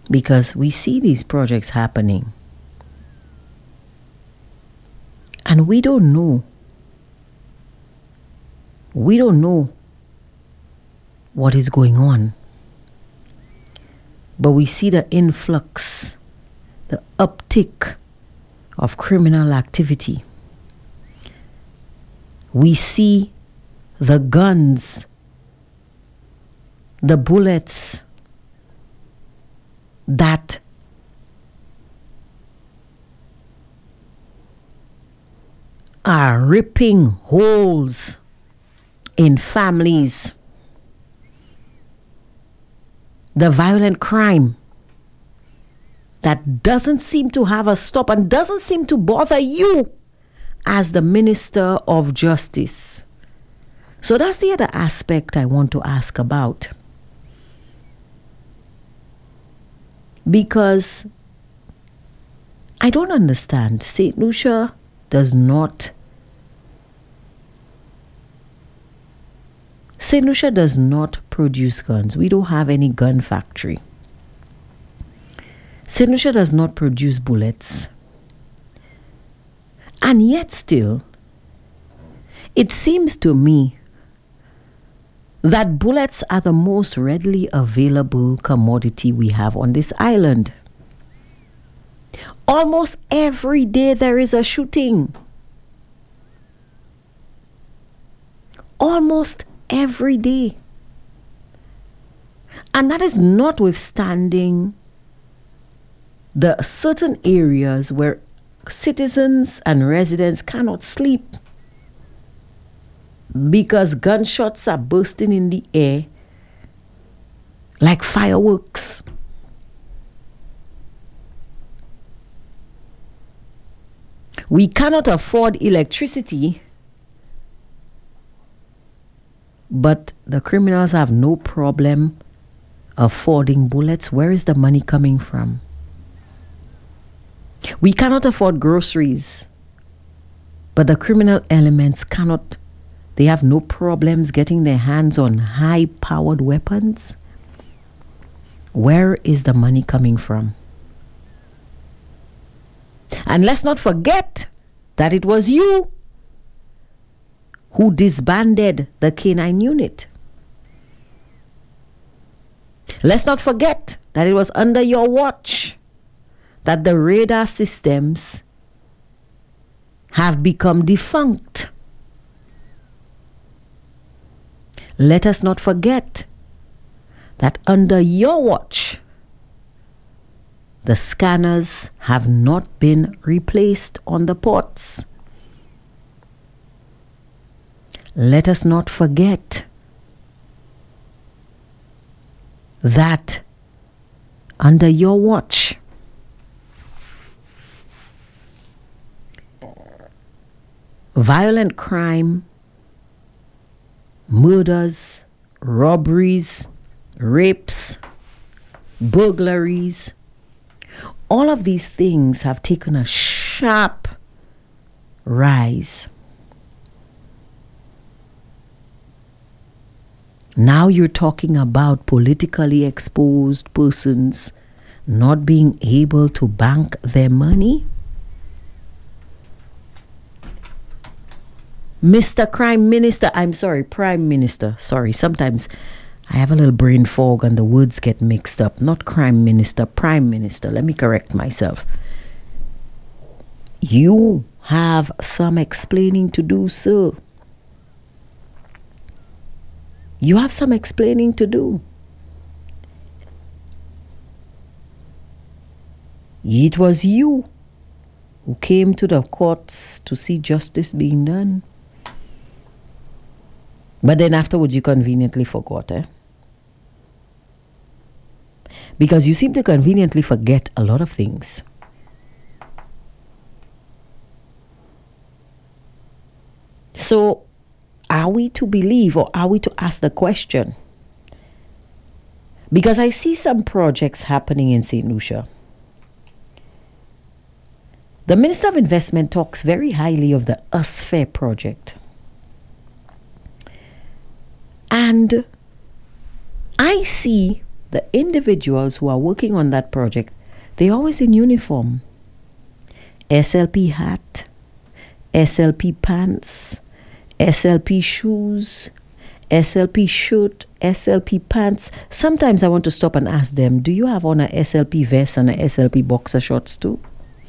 Because we see these projects happening. And we don't know. We don't know what is going on. But we see the influx, the uptick of criminal activity. We see the guns, the bullets that are ripping holes in families. The violent crime that doesn't seem to have a stop and doesn't seem to bother you as the Minister of Justice. So that's the other aspect I want to ask about. Because I don't understand. St. Lucia does not produce guns. We don't have any gun factory. St. Lucia does not produce bullets. And yet still, it seems to me that bullets are the most readily available commodity we have on this island. Almost every day there is a shooting. Almost every day. And that is notwithstanding the certain areas where citizens and residents cannot sleep because gunshots are bursting in the air like fireworks. We cannot afford electricity, but the criminals have no problem affording bullets. Where is the money coming from? We cannot afford groceries, but the criminal elements cannot. They have no problems getting their hands on high-powered weapons. Where is the money coming from? And let's not forget that it was you who disbanded the K9 unit. Let's not forget that it was under your watch that the radar systems have become defunct. Let us not forget that under your watch, the scanners have not been replaced on the ports. Let us not forget that under your watch, violent crime, murders, robberies, rapes, burglaries, all of these things have taken a sharp rise. Now you're talking about politically exposed persons not being able to bank their money? Mr. Prime Minister. Sorry, sometimes I have a little brain fog and the words get mixed up. Not Crime Minister, Prime Minister. Let me correct myself. You have some explaining to do, sir. You have some explaining to do. It was you who came to the courts to see justice being done. But then afterwards you conveniently forgot, Because you seem to conveniently forget a lot of things. So, are we to believe or are we to ask the question? Because I see some projects happening in St. Lucia. The Minister of Investment talks very highly of the US Fair project. And I see the individuals who are working on that project, they're always in uniform. SLP hat, SLP pants, SLP shoes, SLP shirt, SLP pants. Sometimes I want to stop and ask them, do you have on a SLP vest and a SLP boxer shorts too?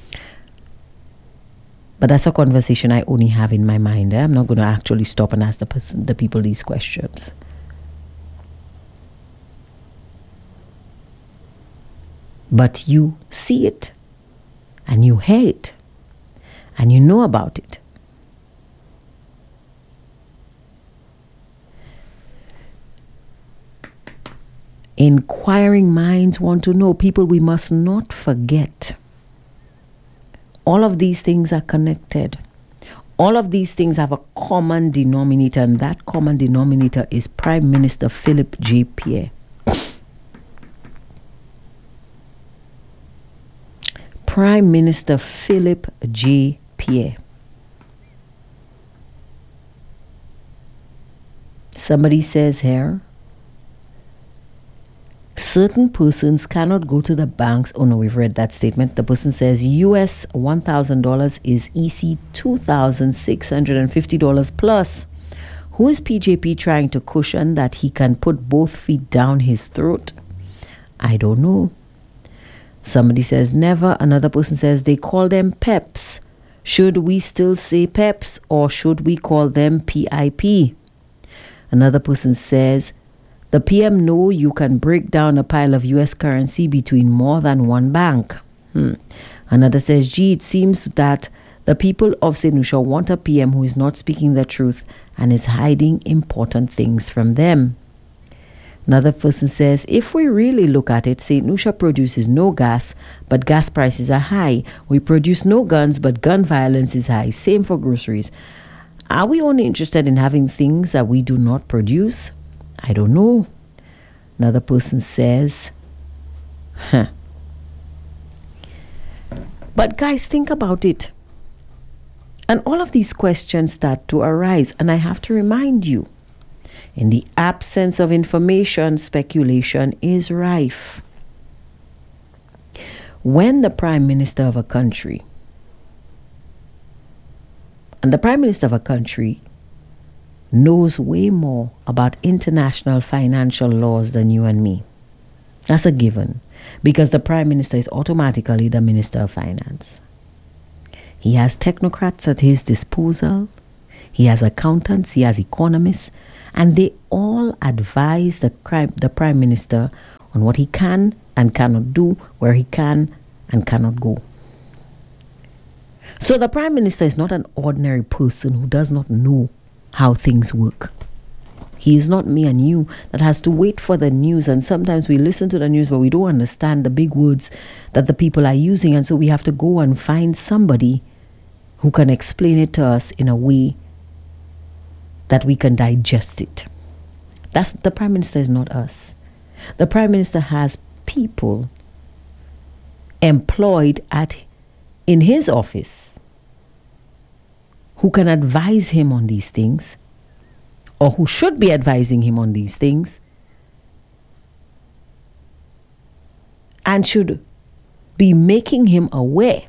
But that's a conversation I only have in my mind. I'm not going to actually stop and ask the people these questions. But you see it, and you hear it, and you know about it. Inquiring minds want to know. People, we must not forget. All of these things are connected. All of these things have a common denominator, and that common denominator is Prime Minister Philip J. Pierre. Prime Minister Philip J. Pierre. Somebody says here, certain persons cannot go to the banks. Oh no, we've read that statement. The person says US $1,000 is EC $2,650 plus. Who is PJP trying to cushion that he can put both feet down his throat? I don't know. Somebody says never. Another person says they call them PEPs. Should we still say PEPs or should we call them PIP? Another person says the PM know you can break down a pile of US currency between more than one bank. Another says, gee, it seems that the people of St. Lucia want a PM who is not speaking the truth and is hiding important things from them. Another person says, if we really look at it, St. Lucia produces no gas, but gas prices are high. We produce no guns, but gun violence is high. Same for groceries. Are we only interested in having things that we do not produce? I don't know. Another person says, But guys, think about it. And all of these questions start to arise. And I have to remind you, in the absence of information, speculation is rife. When the Prime Minister of a country, and the Prime Minister of a country knows way more about international financial laws than you and me. That's a given, because the Prime Minister is automatically the Minister of Finance. He has technocrats at his disposal. He has accountants, he has economists, and they all advise the Prime Minister on what he can and cannot do, where he can and cannot go. So the Prime Minister is not an ordinary person who does not know how things work. He is not me and you that has to wait for the news, and sometimes we listen to the news but we don't understand the big words that the people are using, and so we have to go and find somebody who can explain it to us in a way that we can digest it. The Prime Minister is not us. The Prime Minister has people employed in his office who can advise him on these things, or who should be advising him on these things, and should be making him aware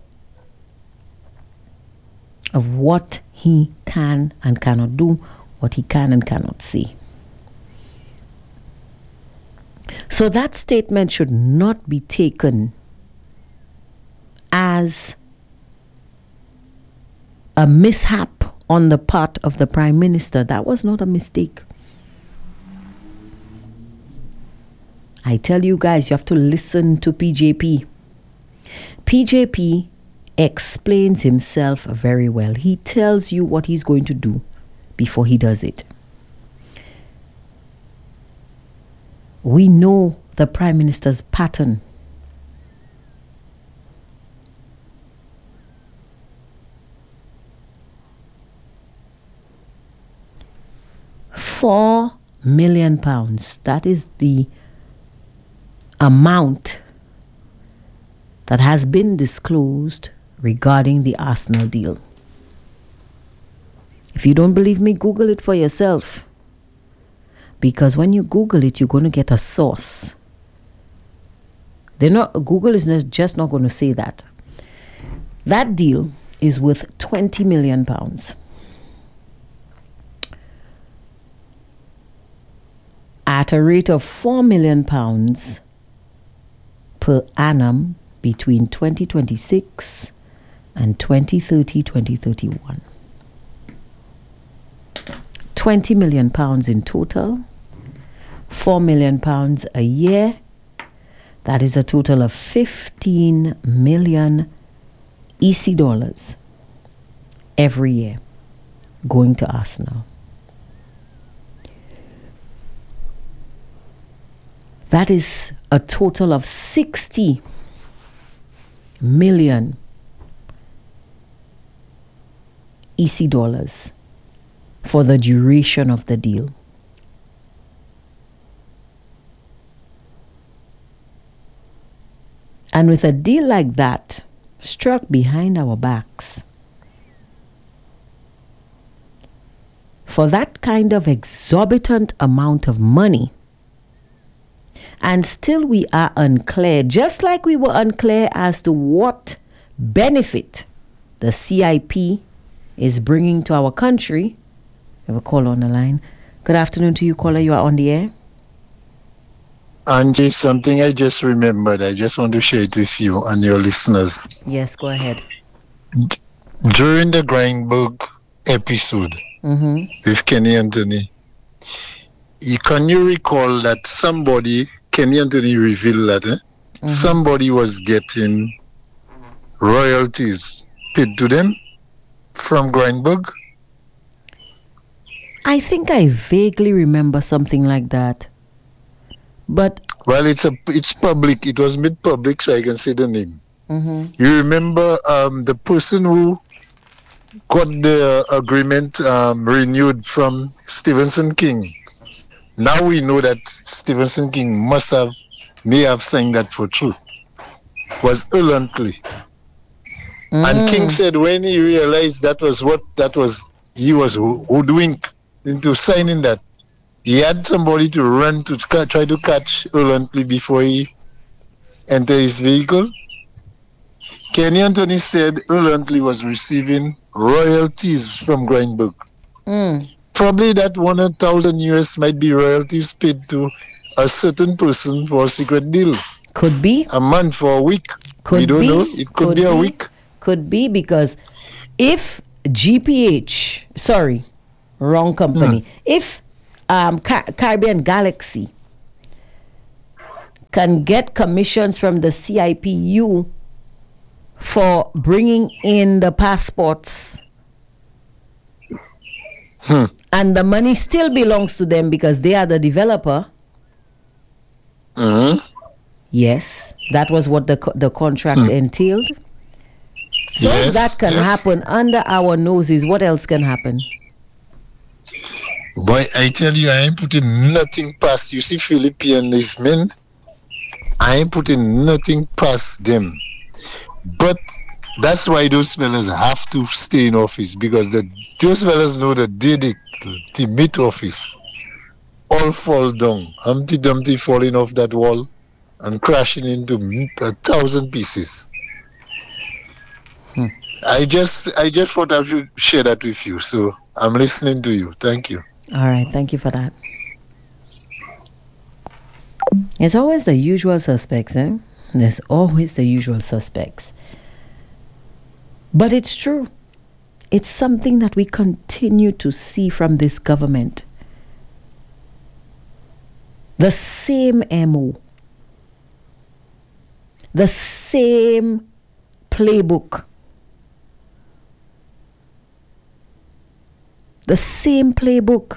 of what he can and cannot do, what he can and cannot see. So that statement should not be taken as a mishap on the part of the Prime Minister. That was not a mistake. I tell you guys, you have to listen to PJP. PJP explains himself very well. He tells you what he's going to do before he does it. We know the Prime Minister's pattern. £4 million. That is the amount that has been disclosed regarding the Arsenal deal. If you don't believe me, Google it for yourself. Because when you Google it, you're going to get a source Google is just not going to say that. That deal is worth £20 million. At a rate of £4 million per annum between 2026 and 2030, 2031. £20 million in total, £4 million a year. That is a total of 15 million EC dollars every year going to Arsenal. That is a total of 60 million EC dollars for the duration of the deal. And with a deal like that struck behind our backs, for that kind of exorbitant amount of money, and still we are unclear, just like we were unclear as to what benefit the CIP is bringing to our country. We have a caller on the line. Good afternoon to you, caller. You are on the air. Angie, something I just remembered. I just want to share it with you and your listeners. Yes, go ahead. During the Grindberg episode with Kenny Anthony, can you recall that Kenny Anthony revealed that somebody was getting royalties paid to them from Grindberg? I think I vaguely remember something like that. But well, it's public. It was made public, so I can say the name. You remember the person who got the agreement renewed from Stephenson King? Now we know that Stephenson King may have signed that for truth. Was Earl Huntley. And King said when he realized he was hoodwinked into signing that, he had somebody to run to try to catch Earl Huntley before he entered his vehicle. Kenny Anthony said Earl Huntley was receiving royalties from Grindberg. Probably that 100,000 US might be royalties paid to a certain person for a secret deal. Could be. A month, for a week. We don't know. It could be a week. Could be, because if wrong company. If Caribbean Galaxy can get commissions from the CIPU for bringing in the passports, and the money still belongs to them because they are the developer. Yes, that was what the contract entailed. So if that can happen under our noses, what else can happen? Boy, I tell you, I ain't putting nothing past. You see, Philippi and his men, I ain't putting nothing past them. But that's why those fellas have to stay in office, because those fellas know that the mid office all fall down. Humpty Dumpty falling off that wall and crashing into 1,000 pieces. I just thought I should share that with you. So I'm listening to you. Thank you. All right. Thank you for that. It's always the usual suspects, eh? There's always the usual suspects. But it's true. It's something that we continue to see from this government. The same MO. The same playbook. The same playbook.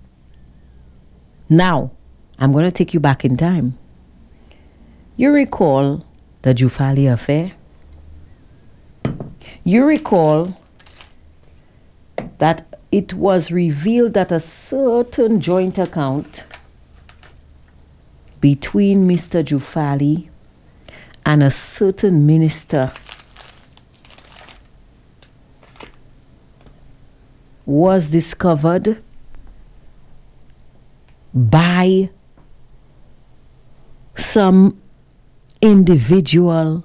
Now, I'm going to take you back in time. You recall the Jufali affair? You recall that it was revealed that a certain joint account between Mr. Jufali and a certain minister was discovered by some individual,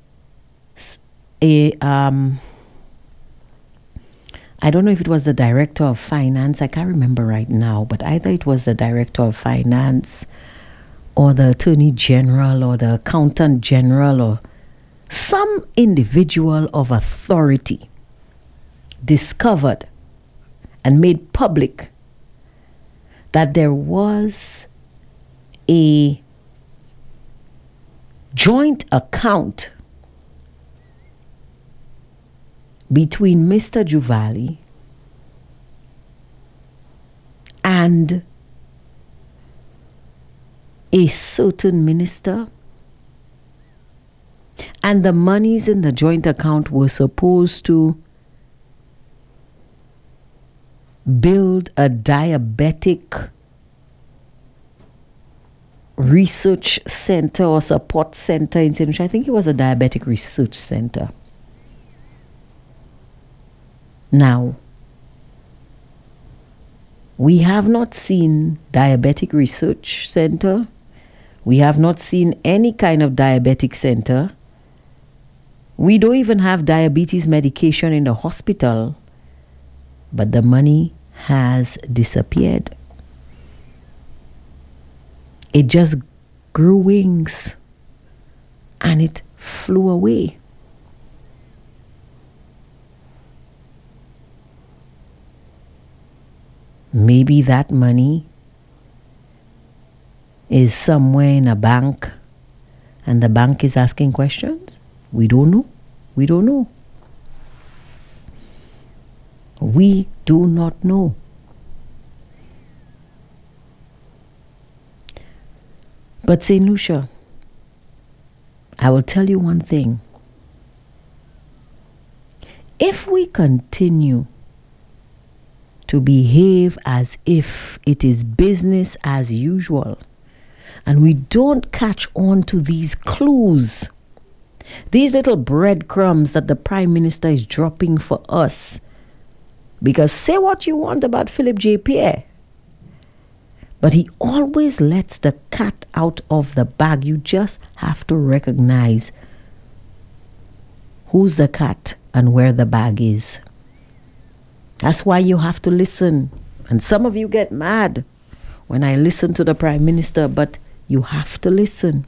I don't know if it was the director of finance, I can't remember right now, but either it was the director of finance or the attorney general or the accountant general or some individual of authority discovered and made public that there was a joint account between Mr. Juvali and a certain minister, and the monies in the joint account were supposed to build a diabetic research center or support center in St. Lucia. I think it was a diabetic research center. Now, we have not seen diabetic research center. We have not seen any kind of diabetic center. We don't even have diabetes medication in the hospital, but the money has disappeared. It just grew wings and it flew away. Maybe that money is somewhere in a bank and the bank is asking questions. We don't know. We don't know. We do not know. But St. Lucia, I will tell you one thing. If we continue to behave as if it is business as usual, and we don't catch on to these clues, these little breadcrumbs that the Prime Minister is dropping for us, because say what you want about Philip J. Pierre, but he always lets the cat out of the bag. You just have to recognize who's the cat and where the bag is. That's why you have to listen. And some of you get mad when I listen to the Prime Minister, but you have to listen.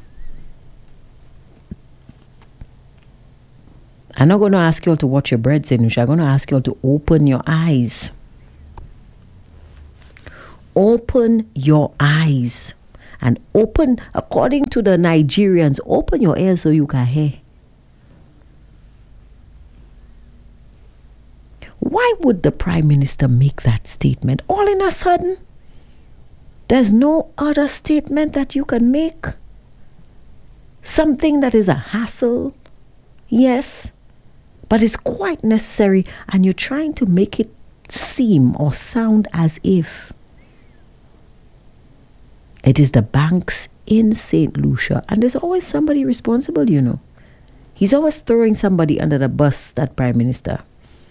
I'm not going to ask you all to watch your bread, St. Lucia. I'm going to ask you all to open your eyes. Open your eyes. And open, according to the Nigerians, open your ears so you can hear. Why would the Prime Minister make that statement all in a sudden? There's no other statement that you can make. Something that is a hassle, yes, but it's quite necessary, and you're trying to make it seem or sound as if it is the banks in St. Lucia, and there's always somebody responsible, you know. He's always throwing somebody under the bus, that Prime Minister.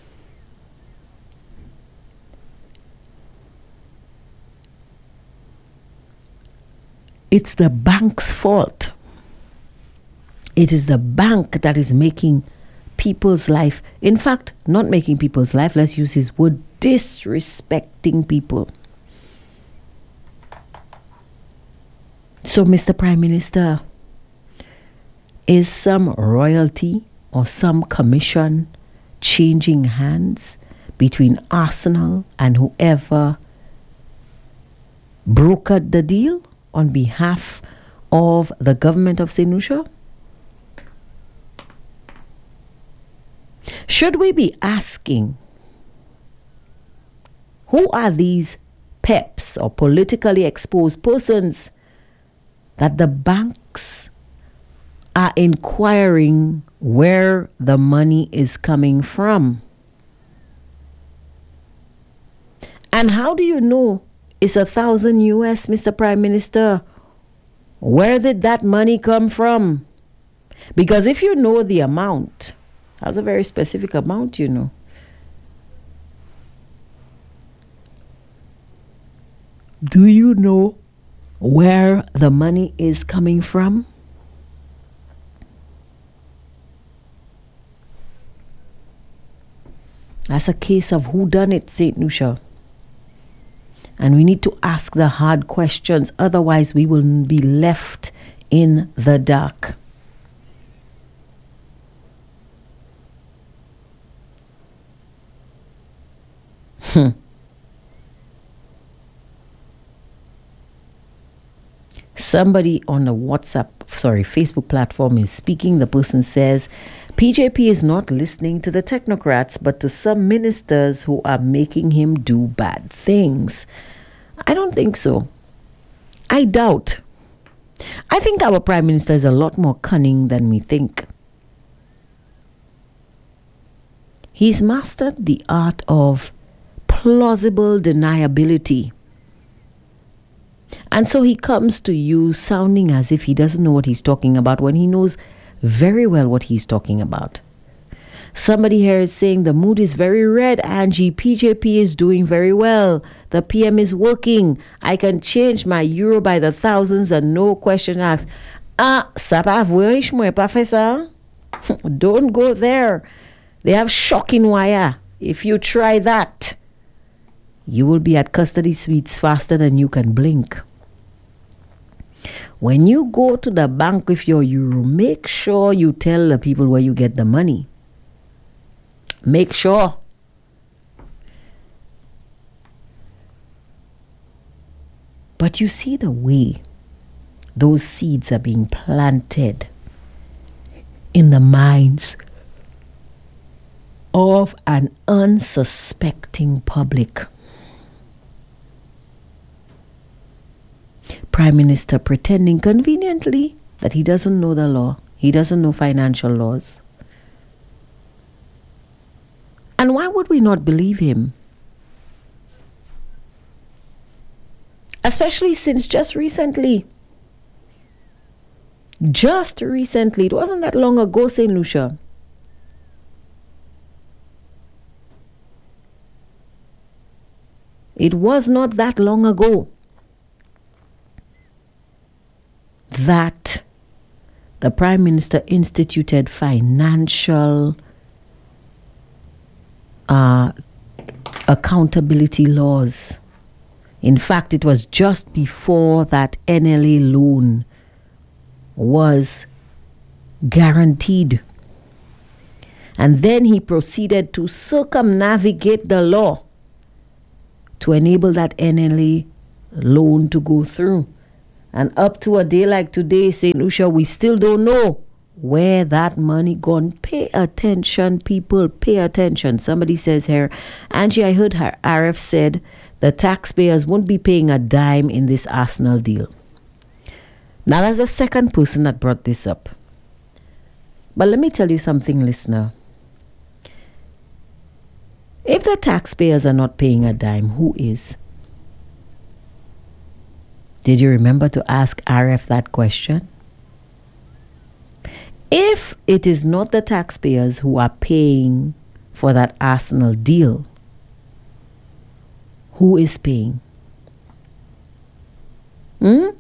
It's the bank's fault. It is the bank that is making people's life, in fact, not making people's life, let's use his word, disrespecting people. So, Mr. Prime Minister, is some royalty or some commission changing hands between Arsenal and whoever brokered the deal on behalf of the government of St. Lucia? Should we be asking, who are these PEPs or politically exposed persons that the banks are inquiring where the money is coming from? And how do you know it's $1,000 US, Mr. Prime Minister? Where did that money come from? Because if you know the amount, that's a very specific amount, you know. Do you know where the money is coming from? That's a case of who done it, St. Lucia. And we need to ask the hard questions, otherwise we will be left in the dark. Somebody on the Facebook platform is speaking. The person says, PJP is not listening to the technocrats, but to some ministers who are making him do bad things. I don't think so. I doubt. I think our Prime Minister is a lot more cunning than we think. He's mastered the art of plausible deniability. And so he comes to you sounding as if he doesn't know what he's talking about when he knows very well what he's talking about. Somebody here is saying the mood is very red, Angie. PJP is doing very well. The PM is working. I can change my euro by the thousands and no question asked. Ça pas vrai, moi pas fait ça. Don't go there. They have shocking wire. If you try that, you will be at custody suites faster than you can blink. When you go to the bank with your euro, make sure you tell the people where you get the money. Make sure. But you see the way those seeds are being planted in the minds of an unsuspecting public. Prime Minister pretending conveniently that he doesn't know the law. He doesn't know financial laws. And why would we not believe him? Especially since just recently, it wasn't that long ago, St. Lucia, it was not that long ago that the Prime Minister instituted financial accountability laws. In fact, it was just before that NLA loan was guaranteed. And then he proceeded to circumnavigate the law to enable that NLA loan to go through. And up to a day like today, St. Lucia, we still don't know where that money gone. Pay attention, people, pay attention. Somebody says here, Angie, I heard her RF said the taxpayers won't be paying a dime in this Arsenal deal. Now, that's the second person that brought this up. But let me tell you something, listener. If the taxpayers are not paying a dime, who is? Did you remember to ask RF that question? If it is not the taxpayers who are paying for that Arsenal deal, who is paying? I'm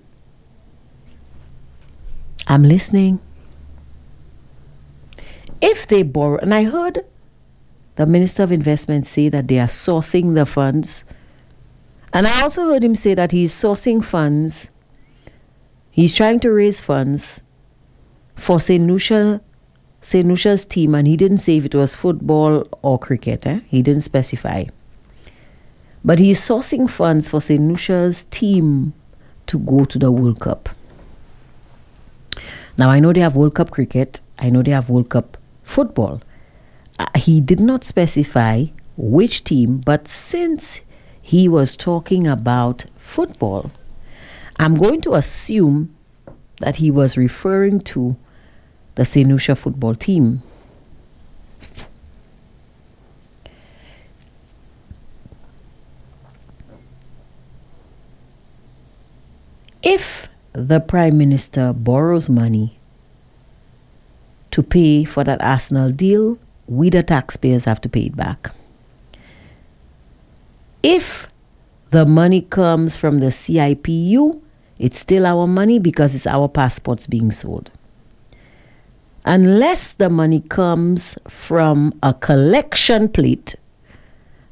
listening. If they borrow, and I heard the Minister of Investment say that they are sourcing the funds, and I also heard him say that he's sourcing funds, he's trying to raise funds for St. Lucia's team, and he didn't say if it was football or cricket. He didn't specify. But he's sourcing funds for St. Lucia's team to go to the World Cup. Now, I know they have World Cup cricket. I know they have World Cup football. He did not specify which team, but since he was talking about football, I'm going to assume that he was referring to the St. Lucia football team. If the Prime Minister borrows money to pay for that Arsenal deal, we the taxpayers have to pay it back. If the money comes from the CIPU, it's still our money because it's our passports being sold. Unless the money comes from a collection plate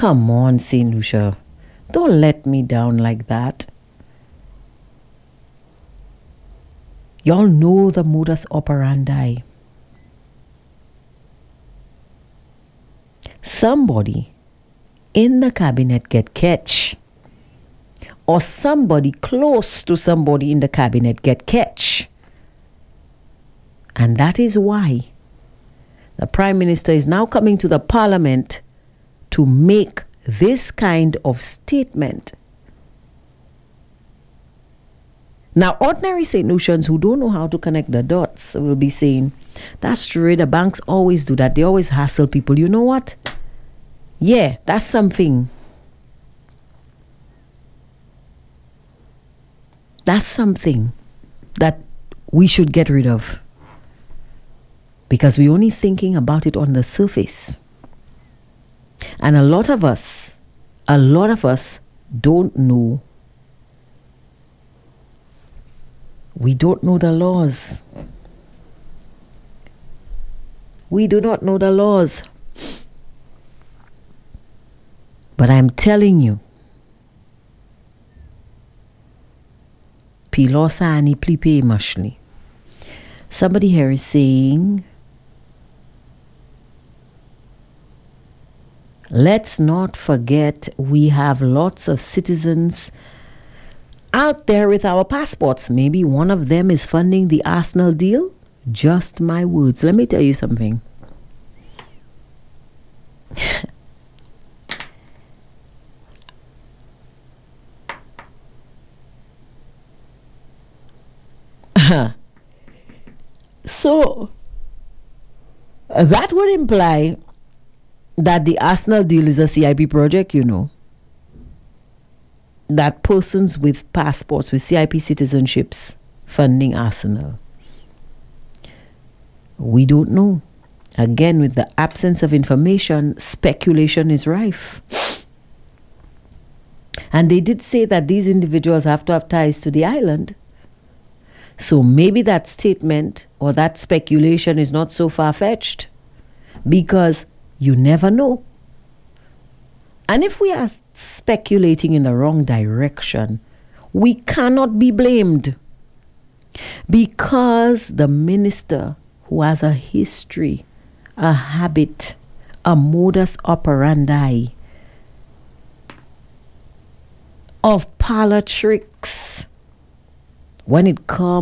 Come on, St. Lucia. Don't let me down like that. Y'all know the modus operandi. Somebody in the cabinet get catch, or somebody close to somebody in the cabinet get catch. And that is why the Prime Minister is now coming to the Parliament to make this kind of statement. Now, ordinary St. Lucians who don't know how to connect the dots will be saying, that's true, the banks always do that. They always hassle people. You know what? Yeah, that's something. That's something that we should get rid of. Because we're only thinking about it on the surface. And a lot of us don't know. We don't know the laws. We do not know the laws. But I'm telling you, Pilosa ani plipe mashli. Somebody here is saying, let's not forget we have lots of citizens out there with our passports. Maybe one of them is funding the Arsenal deal. Just my words. Let me tell you something. So that would imply that the Arsenal deal is a CIP project, you know. That persons with passports, with CIP citizenships, funding Arsenal. We don't know. Again, with the absence of information, speculation is rife. And they did say that these individuals have to have ties to the island. So maybe that statement or that speculation is not so far-fetched, because you never know. And if we are speculating in the wrong direction, we cannot be blamed, because the minister who has a history, a habit, a modus operandi of parlor tricks when it comes